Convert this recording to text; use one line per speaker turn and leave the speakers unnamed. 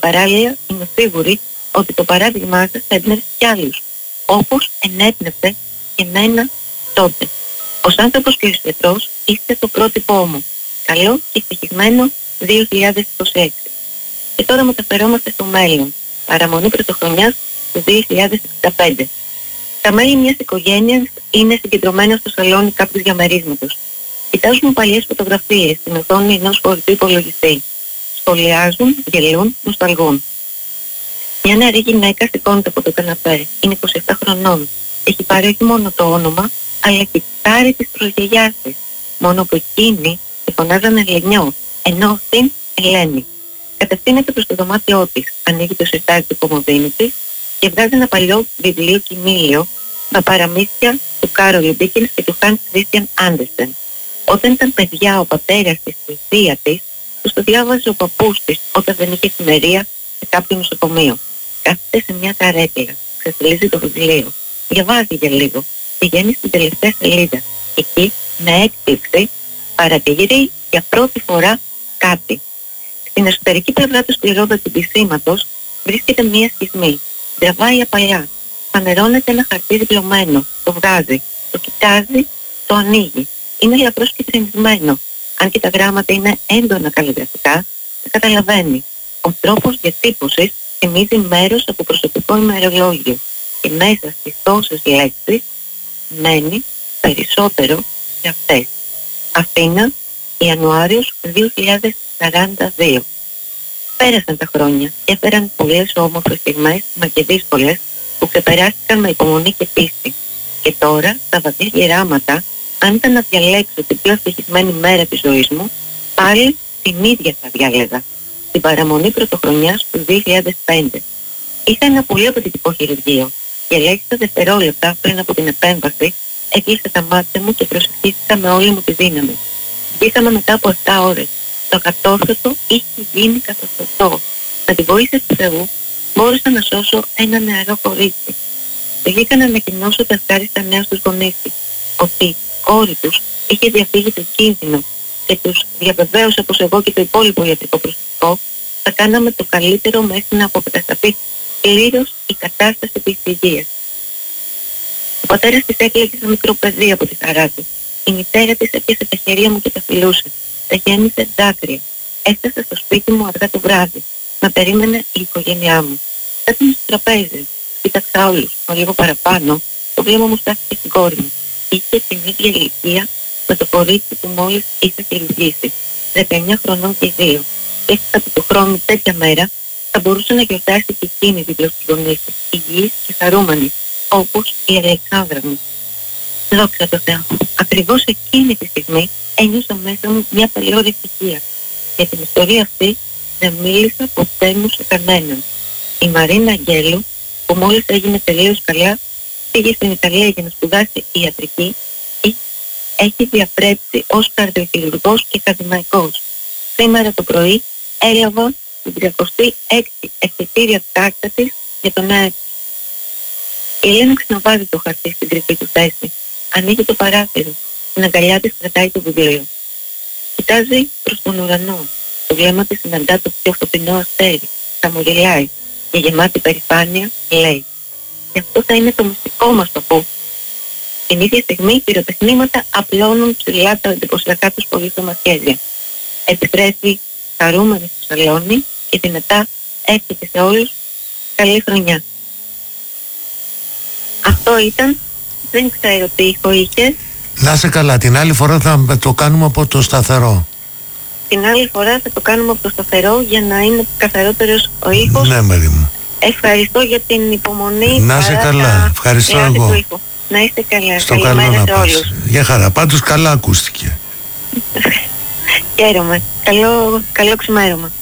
Παράλληλα, είμαι σίγουρη ότι το παράδειγμά σας θα εμπνεύσει κι άλλους, όπως ενέπνευσε και εμένα τότε. Ως άνθρωπος και ως γιατρός είστε το πρότυπό μου. Καλό και ευτυχισμένο 2026. Και τώρα μεταφερόμαστε στο μέλλον. Παραμονή πρωτοχρονιάς του 2065. Τα μέλη μιας οικογένειας είναι συγκεντρωμένα στο σαλόνι κάποιου διαμερίσματος. Κοιτάζουν παλιές φωτογραφίες στην οθόνη ενός φορητού υπολογιστή. Σχολιάζουν, γελούν, νοσταλγούν. Μια νεαρή γυναίκα σηκώνεται από το καναπέ. Είναι 27 χρονών. Έχει πάρει όχι μόνο το όνομα, αλλά και τη τάρη της προγιαγιάς της. Μόνο που εκείνη τη φωνάζανε Ελενιό, ενώ αυτήν Ελένη. Κατευθύνεται προς το δωμάτιό της, ανοίγει το σιρτάρι του κομμωδίνου της και βγάζει ένα παλιό βιβλίο κοιμήλιο με παραμύθια του Κάρολ Ντίκενς και του Χάνς Κρίστιαν Άντερσεν. Όταν ήταν παιδιά ο πατέρας της και η θεία της, τους το διάβαζε ο παππούς της όταν δεν είχε εφημερία σε κάποιο νοσοκομείο. Κάθεται σε μια καρέκλα, ξεφυλίζει το βιβλίο, διαβάζει για λίγο, πηγαίνει στην τελευταία σελίδα. Εκεί, με έκπληξη, παρατηρεί για πρώτη φορά κάτι. Στην εσωτερική πλευρά του σκληρόδατη πισήματος βρίσκεται μία σχισμή. Τραβάει απαλιά. Φανερώνεται ένα χαρτί διπλωμένο. Το βγάζει. Το κοιτάζει. Το ανοίγει. Είναι ελαφρώς κυθρινισμένο. Αν και τα γράμματα είναι έντονα καλλιγραφικά, τα καταλαβαίνει. Ο τρόπος διατύπωσης θυμίζει μέρος από προσωπικό ημερολόγιο. Και μέσα στις τόσες λέξεις μένει περισσότερο σε αυτές. Αθήνα, Ιανουάριος 2042. Πέρασαν τα χρόνια και έφεραν πολλές όμορφες στιγμές, μα και δύσκολες, που ξεπεράστηκαν με υπομονή και πίστη. Και τώρα, τα βαθιά γεράματα, αν ήταν να διαλέξω την πιο ευτυχισμένη μέρα της ζωής μου, πάλι την ίδια θα διάλεγα. Την παραμονή πρωτοχρονιάς του 2005. Είχα ένα πολύ απαιτητικό χειρουργείο και ελάχιστα δευτερόλεπτα πριν από την επέμβαση έκλεισα τα μάτια μου και προσευχήθηκα με όλη μου τη δύναμη. Βγήκαμε μετά από 7 ώρες. Το ακατόρθωτο είχε γίνει καταστροφό. Με τη βοήθεια του Θεού μπόρεσα να σώσω ένα νεαρό κορίτσι. Βγήκα να ανακοινώσω τα ευχάριστα νέα στους γονείς της, ότι η κόρη τους είχε διαφύγει το κίνδυνο και τους διαβεβαίωσα πως εγώ και το υπόλοιπο ιατρικό προσωπικό θα κάναμε το καλύτερο μέχρι να αποκατασταθεί πλήρως η κατάσταση της υγείας. Ο πατέρας της έκλαιγε σαν μικρό παιδί από τη χαρά του. Η μητέρα της έπιασε τα χέρια μου και τα φιλούσε. Τα γέμισε δάκρυα. Έφτασα στο σπίτι μου αργά το βράδυ. Με περίμενε η οικογένειά μου. Έπαιρνε στο τραπέζι. Κοίταξα όλους. Ο λίγο παραπάνω, το βλέμμα μου στάθηκε στην κόρη μου. Είχε την ίδια ηλικία με το κορίτσι που μόλις είχα χειρουργήσει. 19 χρονών και 2. Και έφτασα του χρόνου τέτοια μέρα θα μπορούσε να γιορτάσει και εκείνη δίπλα στους γονείς της, υγιής και χαρούμενη, όπως η Αλεξάνδρα μου. Δόξα τω Θεώ. Ακριβώς εκείνη τη στιγμή ένιωσα μέσα μου μια παλαιόδη ευτυχία. Για την ιστορία αυτή δεν μίλησα ποτέ μου σε κανέναν. Η Μαρίνα Αγγέλου, που μόλις έγινε τελείως καλά, πήγε στην Ιταλία για να σπουδάσει ιατρική ή έχει διαπρέψει ως καρδιοχειρουργός και ακαδημαϊκός. Σήμερα το πρωί έλαβα την 36η εκτιτήρια τάρτα της για τον αέρα. Η Ελένα ξαναβάζει το χαρτί στην κρυφή του θέση. Ανοίγει το παράθυρο. Στην αγκαλιά της κρατάει το βιβλίο. Κοιτάζει προς τον ουρανό. Το βλέμμα της συναντά το πιο φωτεινό αστέρι. Χαμογελάει και γεμάτη περηφάνεια λέει: «Και αυτό θα είναι το μυστικό μας, παππού». Την ίδια στιγμή οι πυροτεχνήματα απλώνουν ψηλά τα εντυπωσιακά τους πολύχρωμα σχέδια. Επιστρέφει χαρούμενη στο σαλόνι και δυνατά εύχεται σε όλους καλή χρονιά. Αυτό ήταν. Δεν ξέρω τι ήχο είχε. Να σε καλά, την άλλη φορά θα το κάνουμε από το σταθερό. Την άλλη φορά θα το κάνουμε από το σταθερό για να είναι καθαρότερος ο ήχος. Ναι, Μαρή μου. Ευχαριστώ για την υπομονή. Να σε καλά, ευχαριστώ εγώ. Να είστε καλά. Στο καλό να πας. Για χαρά, πάντως καλά ακούστηκε. Χαίρομαι. Καλό ξημέρωμα.